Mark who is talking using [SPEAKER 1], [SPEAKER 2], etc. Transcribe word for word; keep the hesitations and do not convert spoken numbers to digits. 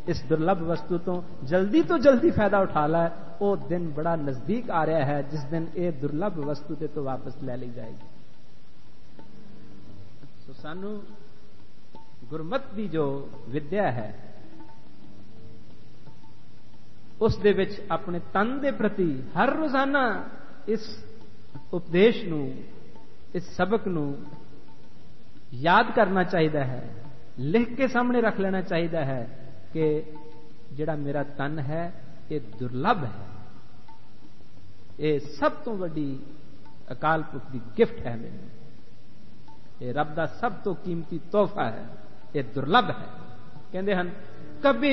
[SPEAKER 1] इस दुर्लभ वस्तु तो जल्दी तो जल्दी फायदा उठा लै, वो दिन बड़ा नजदीक आ रहा है जिस दिन ये दुर्लभ वस्तु ते तो वापस ले ली जाएगी। तो सानू गुरमत दी जो विद्या है उस दे विच अपने तन दे प्रति हर रोजाना इस उपदेश नू, इस सबक नू याद करना चाहिए है, लिख के सामने रख लेना चाहिए है कि जिहड़ा मेरा तन है ये दुर्लभ है, ये सब तो वड्डी अकाल पुरख दी गिफ्ट है, मैनू ये रब दा सब तो कीमती तोहफा है, ये दुर्लभ है। कहते हैं कभी